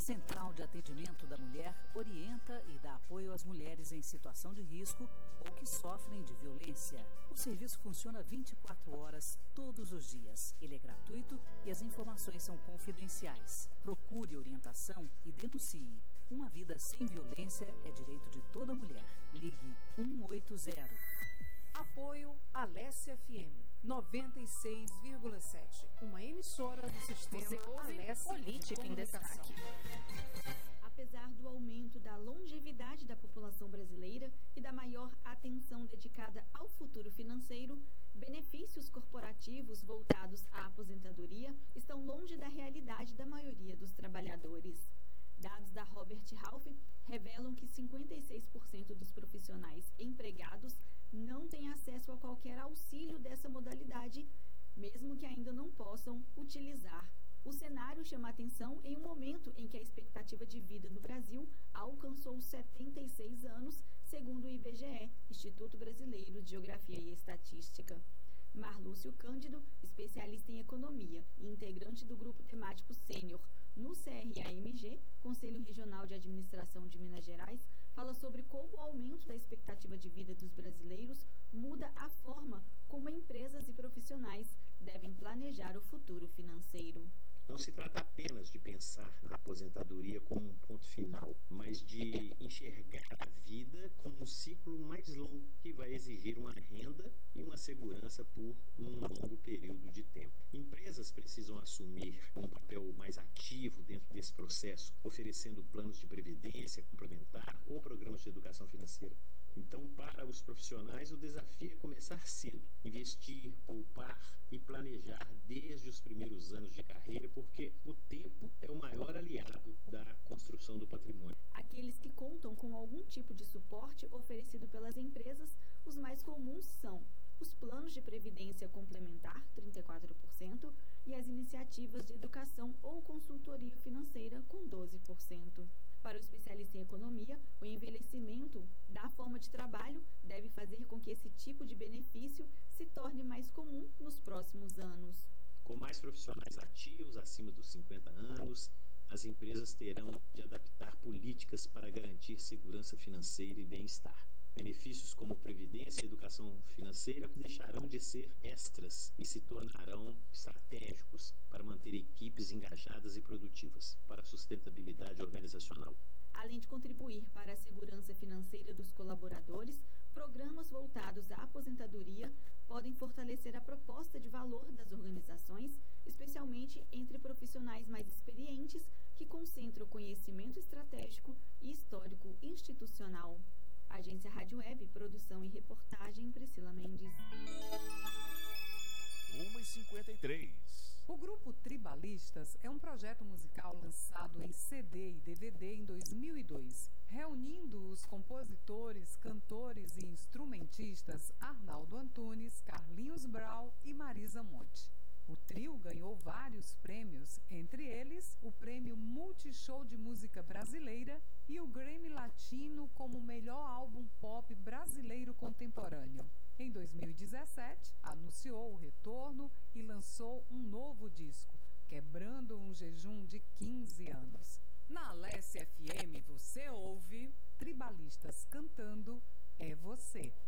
Central de Atendimento da Mulher orienta e dá apoio às mulheres em situação de risco ou que sofrem de violência. O serviço funciona 24 horas, todos os dias. Ele é gratuito e as informações são confidenciais. Procure orientação e denuncie. Uma vida sem violência é direito de toda mulher. Ligue 180. Apoio Alessia FM 96,7, uma emissora do sistema Alessia Política em Destaque. Apesar do aumento da longevidade da população brasileira e da maior atenção dedicada ao futuro financeiro, benefícios corporativos voltados à aposentadoria estão longe da realidade da maioria dos trabalhadores. Dados da Robert Half revelam que 56% dos profissionais empregados não têm acesso a qualquer auxílio dessa modalidade, mesmo que ainda não possam utilizar. O cenário chama atenção em um momento em que a expectativa de vida no Brasil alcançou 76 anos, segundo o IBGE, Instituto Brasileiro de Geografia e Estatística. Marlúcio Cândido, especialista em economia e integrante do grupo temático sênior no CRAMG, Conselho Regional de Administração de Minas Gerais, fala sobre como o aumento da expectativa de vida dos brasileiros muda a forma como empresas e profissionais devem planejar o futuro financeiro. Não se trata apenas de pensar na aposentadoria como um ponto final, mas de enxergar a vida como um ciclo mais longo que vai exigir uma renda e uma segurança por um longo período de tempo. Empresas precisam assumir um papel mais ativo dentro desse processo, oferecendo planos de previdência complementar ou programas de educação financeira. Então, para os profissionais, o desafio é começar cedo, investir, poupar e planejar desde os primeiros anos de carreira, porque o tempo é o maior aliado da construção do patrimônio. Aqueles que contam com algum tipo de suporte oferecido pelas empresas, os mais comuns são os planos de previdência complementar, 34%, e as iniciativas de educação ou consultoria financeira, com 12%. Para o especialista em economia, o envelhecimento da forma de trabalho deve fazer com que esse tipo de benefício se torne mais comum nos próximos anos. Com mais profissionais ativos acima dos 50 anos, as empresas terão de adaptar políticas para garantir segurança financeira e bem-estar. Benefícios como previdência e educação financeira deixarão de ser extras e se tornarão estratégicos para manter equipes engajadas e produtivas para a sustentabilidade organizacional. Além de contribuir para a segurança financeira dos colaboradores, programas voltados à aposentadoria podem fortalecer a proposta de valor das organizações, especialmente entre profissionais mais experientes que concentram conhecimento estratégico e histórico institucional. Agência Rádio Web, produção e reportagem, Priscila Mendes. 1h53. O grupo Tribalistas é um projeto musical lançado em CD e DVD em 2002, reunindo os compositores, cantores e instrumentistas Arnaldo Antunes, Carlinhos Brau e Marisa Monte. O trio ganhou vários prêmios, entre eles o Prêmio Multishow de Música Brasileira e o Grammy Latino como melhor álbum pop brasileiro contemporâneo. Em 2017, anunciou o retorno e lançou um novo disco, quebrando um jejum de 15 anos. Na Alessia FM você ouve Tribalistas cantando É Você.